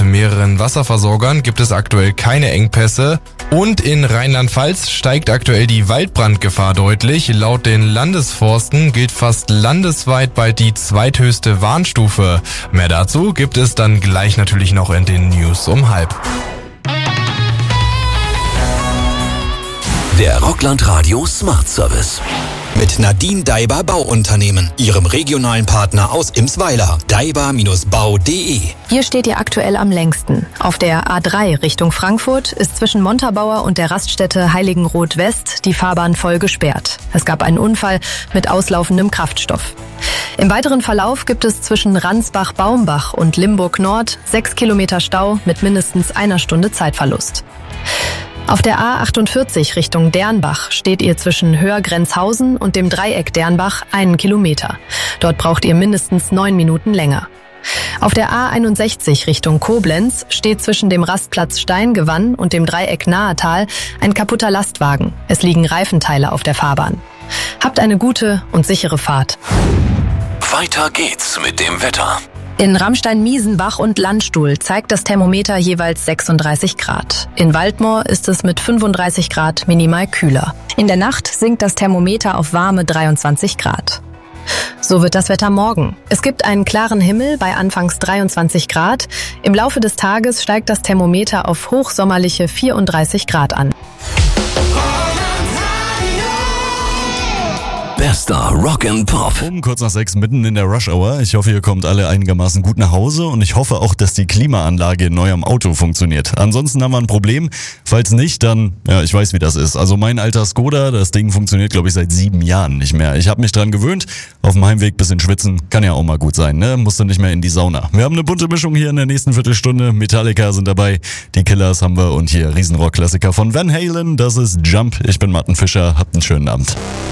mehreren Wasserversorgern gibt es aktuell keine Engpässe. Und in Rheinland-Pfalz steigt aktuell die Waldbrandgefahr deutlich. Laut den Landesforsten gilt fast landesweit bald die zweithöchste Warnstufe. Mehr dazu gibt es dann gleich natürlich noch in den News um 12:30. Der Rockland Radio Smart Service. Mit Nadine Daiber Bauunternehmen, ihrem regionalen Partner aus Imsweiler. daiber-bau.de. Hier steht ihr aktuell am längsten. Auf der A3 Richtung Frankfurt ist zwischen Montabaur und der Raststätte Heiligenroth West die Fahrbahn voll gesperrt. Es gab einen Unfall mit auslaufendem Kraftstoff. Im weiteren Verlauf gibt es zwischen Ransbach-Baumbach und Limburg Nord 6 Kilometer Stau mit mindestens einer Stunde Zeitverlust. Auf der A48 Richtung Dernbach steht ihr zwischen Höhrgrenzhausen und dem Dreieck Dernbach 1 Kilometer. Dort braucht ihr mindestens 9 Minuten länger. Auf der A61 Richtung Koblenz steht zwischen dem Rastplatz Steingewann und dem Dreieck Nahetal ein kaputter Lastwagen. Es liegen Reifenteile auf der Fahrbahn. Habt eine gute und sichere Fahrt. Weiter geht's mit dem Wetter. In Ramstein-Miesenbach und Landstuhl zeigt das Thermometer jeweils 36 Grad. In Waldmoor ist es mit 35 Grad minimal kühler. In der Nacht sinkt das Thermometer auf warme 23 Grad. So wird das Wetter morgen. Es gibt einen klaren Himmel bei anfangs 23 Grad. Im Laufe des Tages steigt das Thermometer auf hochsommerliche 34 Grad an. Bester Rock and Pop. Kurz nach 6 mitten in der Rush Hour. Ich hoffe, ihr kommt alle einigermaßen gut nach Hause und ich hoffe auch, dass die Klimaanlage in eurem Auto funktioniert. Ansonsten haben wir ein Problem. Falls nicht, dann, ja, ich weiß, wie das ist. Also mein alter Skoda, das Ding funktioniert, glaube ich, seit 7 Jahren nicht mehr. Ich habe mich dran gewöhnt. Auf dem Heimweg bisschen schwitzen, kann ja auch mal gut sein, ne? Musst du nicht mehr in die Sauna. Wir haben eine bunte Mischung hier in der nächsten Viertelstunde. Metallica sind dabei, die Killers haben wir und hier Riesenrock-Klassiker von Van Halen. Das ist Jump. Ich bin Martin Fischer. Habt einen schönen Abend.